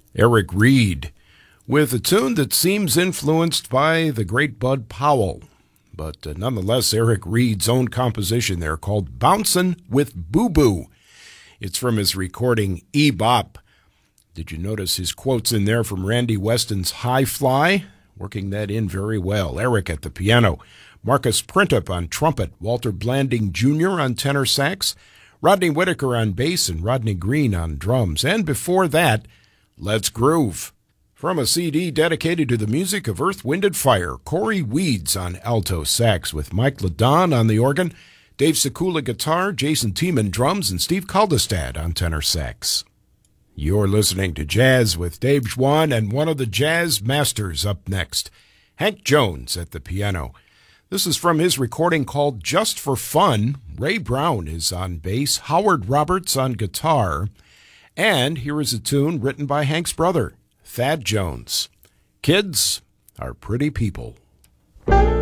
Eric Reed, with a tune that seems influenced by the great Bud Powell, but nonetheless Eric Reed's own composition there called Bouncin' with Boo Boo. It's from his recording E-Bop. Did you notice his quotes in there from Randy Weston's High Fly? Working that in very well. Eric at the piano, Marcus Printup on trumpet, Walter Blanding Jr. on tenor sax, Rodney Whitaker on bass, and Rodney Green on drums. And before that, Let's Groove. From a CD dedicated to the music of Earth, Wind, and Fire, Corey Weeds on alto sax with Mike LeDon on the organ, Dave Sekula guitar, Jason Tiemann drums, and Steve Kaldestad on tenor sax. You're listening to Jazz with Dave Schwann, and one of the jazz masters up next, Hank Jones at the piano. This is from his recording called Just for Fun. Ray Brown is on bass, Howard Roberts on guitar, and here is a tune written by Hank's brother, Thad Jones. Kids are pretty people.